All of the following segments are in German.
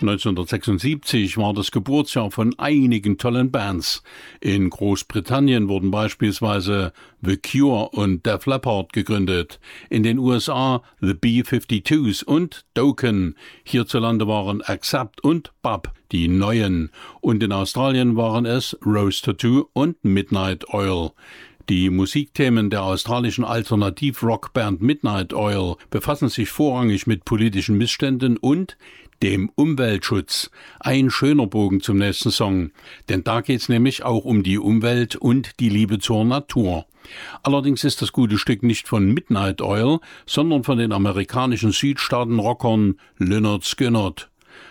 1976 war das Geburtsjahr von einigen tollen Bands. In Großbritannien wurden beispielsweise The Cure und Def Leppard gegründet. In den USA The B-52s und Dokken. Hierzulande waren Accept und Bab die Neuen. Und in Australien waren es Rose Tattoo und Midnight Oil. Die Musikthemen der australischen Alternativ-Rockband Midnight Oil befassen sich vorrangig mit politischen Missständen und dem Umweltschutz. Ein schöner Bogen zum nächsten Song, denn da geht's nämlich auch um die Umwelt und die Liebe zur Natur. Allerdings ist das gute Stück nicht von Midnight Oil, sondern von den amerikanischen Südstaaten-Rockern Lynyrd Skynyrd.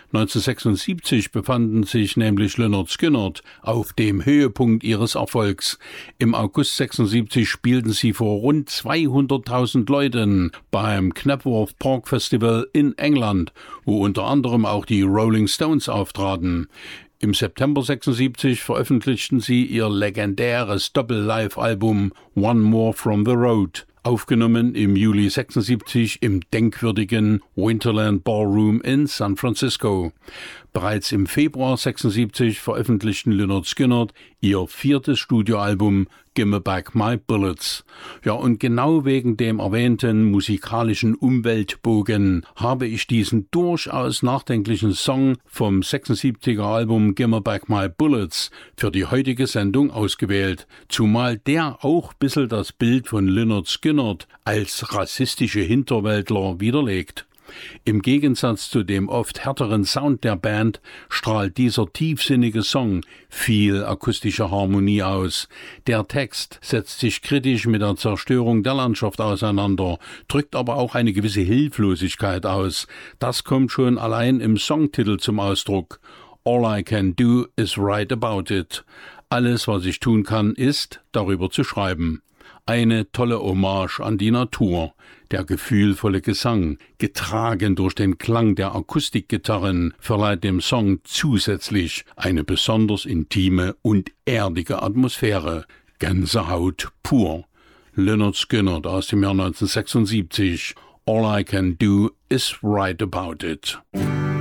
1976 befanden sich nämlich Lynyrd Skynyrd auf dem Höhepunkt ihres Erfolgs. Im August 76 spielten sie vor rund 200.000 Leuten beim Knapworth Park Festival in England, wo unter anderem auch die Rolling Stones auftraten. Im September 76 veröffentlichten sie ihr legendäres Doppel-Live-Album One More from the Road. Aufgenommen im Juli 76 im denkwürdigen Winterland Ballroom in San Francisco. Bereits im Februar 76 veröffentlichten Lynyrd Skynyrd ihr 4. Studioalbum Gimme Back My Bullets. Ja, und genau wegen dem erwähnten musikalischen Umweltbogen habe ich diesen durchaus nachdenklichen Song vom 76er Album Gimme Back My Bullets für die heutige Sendung ausgewählt, zumal der auch ein bisschen das Bild von Lynyrd Skynyrd als rassistische Hinterwäldler widerlegt. Im Gegensatz zu dem oft härteren Sound der Band strahlt dieser tiefsinnige Song viel akustische Harmonie aus. Der Text setzt sich kritisch mit der Zerstörung der Landschaft auseinander, drückt aber auch eine gewisse Hilflosigkeit aus. Das kommt schon allein im Songtitel zum Ausdruck. All I can do is write about it. Alles, was ich tun kann, ist, darüber zu schreiben. Eine tolle Hommage an die Natur, der gefühlvolle Gesang, getragen durch den Klang der Akustikgitarren, verleiht dem Song zusätzlich eine besonders intime und erdige Atmosphäre. Gänsehaut pur. Lynyrd Skynyrd aus dem Jahr 1976. All I can do is write about it.